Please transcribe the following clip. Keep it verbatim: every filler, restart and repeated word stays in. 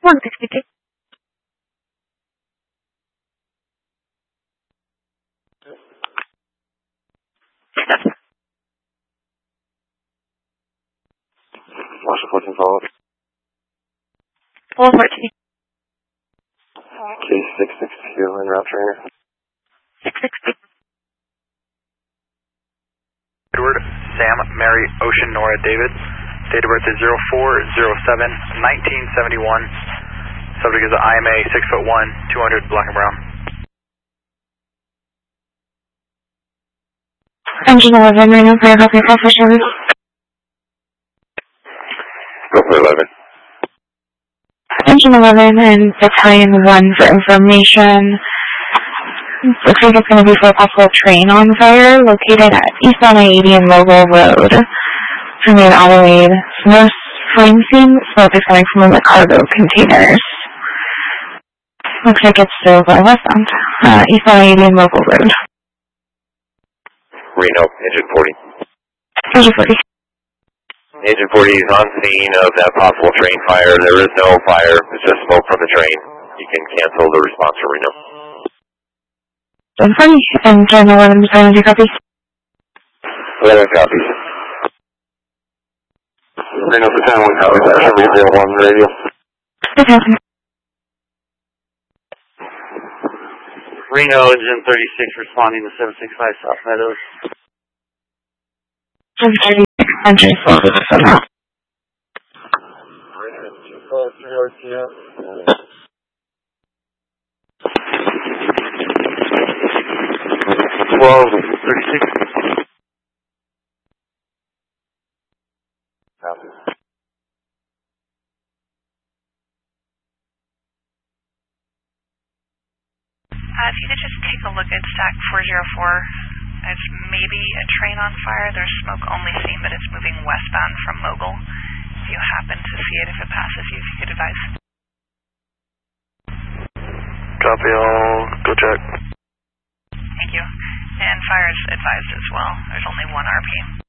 one sixty-two. What's the fucking follow-up? four fourteen. K six six two en route trainer. six sixty. Edward, Sam, Mary, Ocean, Nora, David. Date of birth is zero four zero seven nineteen seventy-one. Subject is an I M A, six foot one, two hundred, black and brown. Engine eleven, Reno, fire copy, call for service. Go for eleven. Engine eleven and Battalion one for information. Looks like it's going to be for a possible train on fire located at East on I eighty and Mobile Road. From the Adelaide. No flame scene, smoke is coming from the cargo containers. Looks like it's still going westbound. Uh, East on I eighty and Mobile Road. Reno, engine forty. Engine forty. Engine forty is on scene of that possible train fire. There is no fire. It's just smoke from the train. You can cancel the response for Reno. Engine forty. Engine eleven, Battalion, do you copy? eleven copies. Reno, Battalion one copies. That should be zero one radio. Battalion. Reno, engine thirty-six, responding to seven six five South Meadows. seven thirty-six, engine four for the sun out. twelve, thirty-six. Copy. Uh, if you could just take a look at stack four zero four, there's maybe a train on fire. There's smoke only seen, but it's moving westbound from Mobile. If you happen to see it, if it passes you, if you could advise. Copy, I'll go check. Thank you. And fire is advised as well. There's only one R P.